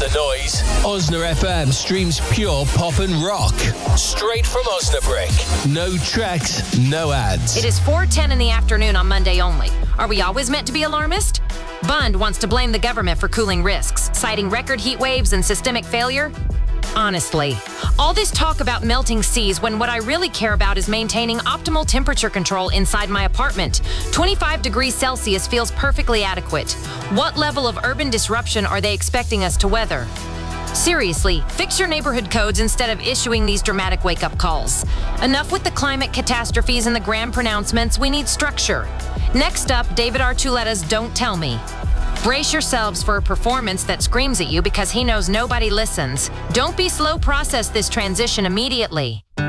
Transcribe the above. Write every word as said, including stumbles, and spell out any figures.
the noise. Osna F M streams pure pop and rock. Straight from Osnabrück. No tracks, no ads. It is four ten in the afternoon on Monday only. Are we always meant to be alarmist? Bund wants to blame the government for cooling risks, citing record heat waves and systemic failure. Honestly, all this talk about melting seas when what I really care about is maintaining optimal temperature control inside my apartment. twenty-five degrees Celsius feels perfectly adequate. What level of urban disruption are they expecting us to weather? Seriously, fix your neighborhood codes instead of issuing these dramatic wake-up calls. Enough with the climate catastrophes and the grand pronouncements. We need structure. Next up, David Archuleta's Don't Tell Me. Brace yourselves for a performance that screams at you because he knows nobody listens. Don't be slow, process this transition immediately.